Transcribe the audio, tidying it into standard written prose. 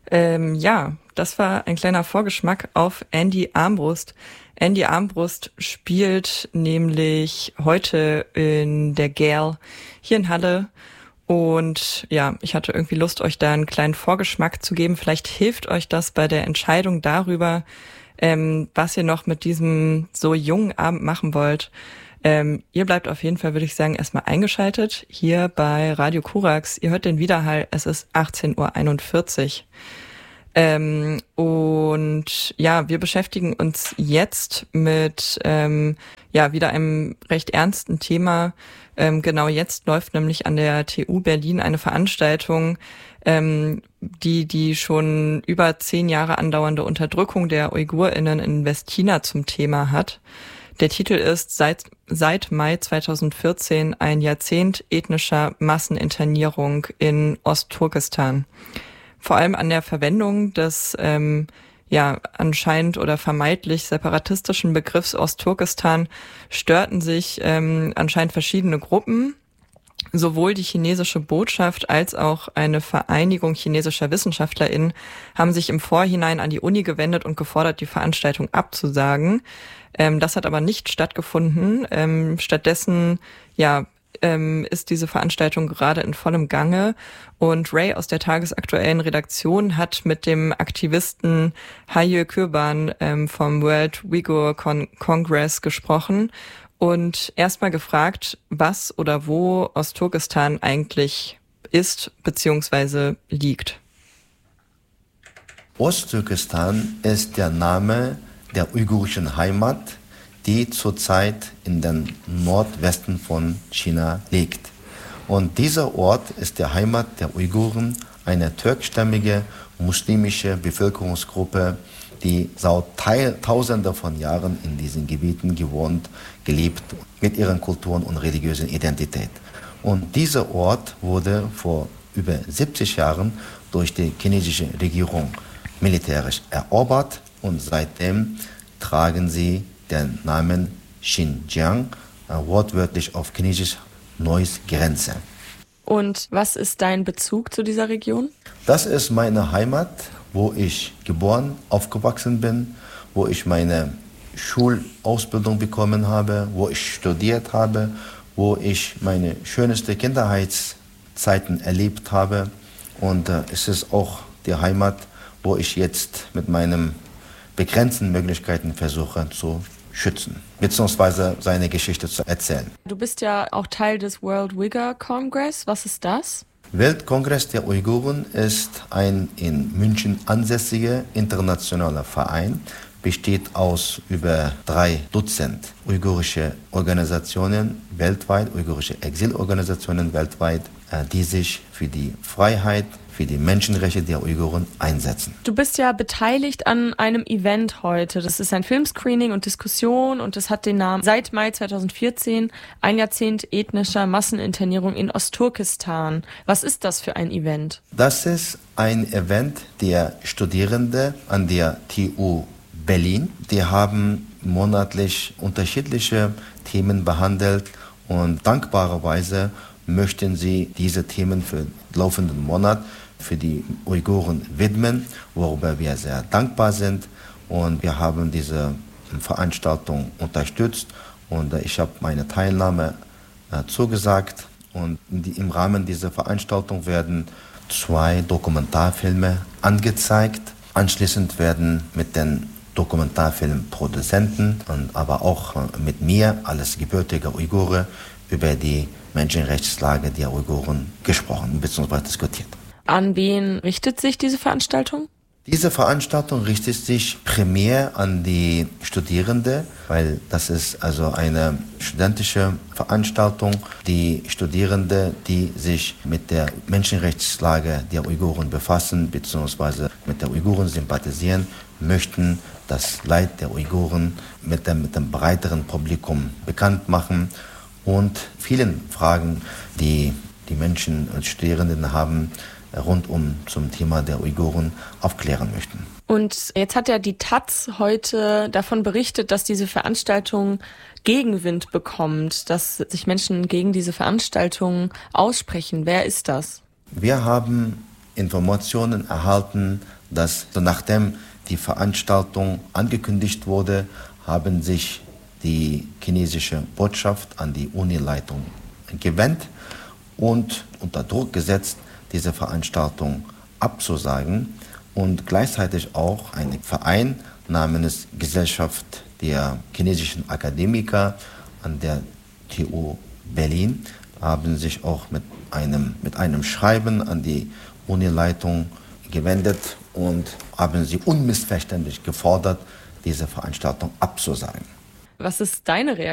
Ja, das war ein kleiner Vorgeschmack auf Andy Armbrust. Andy Armbrust spielt nämlich heute in der Gale hier in Halle. Und ja, ich hatte irgendwie Lust, euch da einen kleinen Vorgeschmack zu geben. Vielleicht hilft euch das bei der Entscheidung darüber, was ihr noch mit diesem so jungen Abend machen wollt. Ihr bleibt auf jeden Fall, würde ich sagen, erstmal eingeschaltet hier bei Radio Korax. Ihr hört den Widerhall, es ist 18:41 Uhr. Und ja, wir beschäftigen uns jetzt mit wieder einem recht ernsten Thema. Genau jetzt läuft nämlich an der TU Berlin eine Veranstaltung, die schon über 10 Jahre andauernde Unterdrückung der UigurInnen in Westchina zum Thema hat. Der Titel ist seit Mai 2014 ein Jahrzehnt ethnischer Masseninternierung in Ostturkestan. Vor allem an der Verwendung des anscheinend oder vermeintlich separatistischen Begriffs Ostturkestan störten sich anscheinend verschiedene Gruppen. Sowohl die chinesische Botschaft als auch eine Vereinigung chinesischer WissenschaftlerInnen haben sich im Vorhinein an die Uni gewendet und gefordert, die Veranstaltung abzusagen. Das hat aber nicht stattgefunden. Stattdessen ist diese Veranstaltung gerade in vollem Gange und Ray aus der tagesaktuellen Redaktion hat mit dem Aktivisten Haye Kürban vom World Uyghur Congress gesprochen und erstmal gefragt, was oder wo Ostturkestan eigentlich ist bzw. liegt. Ostturkestan ist der Name der uigurischen Heimat, die zurzeit in den Nordwesten von China liegt. Und dieser Ort ist die Heimat der Uiguren, eine türkstämmige muslimische Bevölkerungsgruppe, die seit Tausenden von Jahren in diesen Gebieten gewohnt, gelebt, mit ihren Kulturen und religiösen Identität. Und dieser Ort wurde vor über 70 Jahren durch die chinesische Regierung militärisch erobert und seitdem tragen sie den Namen Xinjiang, wortwörtlich auf Chinesisch Neues Grenze. Und was ist dein Bezug zu dieser Region? Das ist meine Heimat, wo ich geboren, aufgewachsen bin, wo ich meine Schulausbildung bekommen habe, wo ich studiert habe, wo ich meine schönste Kindheitszeiten erlebt habe. Und es ist auch die Heimat, wo ich jetzt mit meinen begrenzten Möglichkeiten versuche zu schützen, beziehungsweise seine Geschichte zu erzählen. Du bist ja auch Teil des World Uyghur Congress. Was ist das? Weltkongress der Uiguren ist ein in München ansässiger internationaler Verein, besteht aus über 3 Dutzend uigurische Organisationen weltweit, uigurische Exilorganisationen weltweit, die sich für die Freiheit, für die Menschenrechte der Uiguren einsetzen. Du bist ja beteiligt an einem Event heute. Das ist ein Filmscreening und Diskussion und es hat den Namen seit Mai 2014 ein Jahrzehnt ethnischer Masseninternierung in Ostturkestan. Was ist das für ein Event? Das ist ein Event der Studierende an der TU Berlin. Die haben monatlich unterschiedliche Themen behandelt und dankbarerweise möchten sie diese Themen für den laufenden Monat für die Uiguren widmen, worüber wir sehr dankbar sind. Und wir haben diese Veranstaltung unterstützt und ich habe meine Teilnahme zugesagt. Und im Rahmen dieser Veranstaltung werden 2 Dokumentarfilme angezeigt. Anschließend werden mit den Dokumentarfilmproduzenten und aber auch mit mir als gebürtiger Uigure über die Menschenrechtslage der Uiguren gesprochen bzw. diskutiert. An wen richtet sich diese Veranstaltung? Diese Veranstaltung richtet sich primär an die Studierenden, weil das ist also eine studentische Veranstaltung. Die Studierenden, die sich mit der Menschenrechtslage der Uiguren befassen bzw. mit der Uiguren sympathisieren, möchten das Leid der Uiguren mit dem breiteren Publikum bekannt machen und vielen Fragen, die die Menschen und Studierenden haben, zum Thema der Uiguren aufklären möchten. Und jetzt hat ja die taz heute davon berichtet, dass diese Veranstaltung Gegenwind bekommt, dass sich Menschen gegen diese Veranstaltung aussprechen. Wer ist das? Wir haben Informationen erhalten, dass nachdem die Veranstaltung angekündigt wurde, haben sich die chinesische Botschaft an die Unileitung gewendet und unter Druck gesetzt, diese Veranstaltung abzusagen und gleichzeitig auch ein Verein namens Gesellschaft der chinesischen Akademiker an der TU Berlin haben sich auch mit einem Schreiben an die Unileitung gewendet und haben sie unmissverständlich gefordert, diese Veranstaltung abzusagen. Was ist deine Reaktion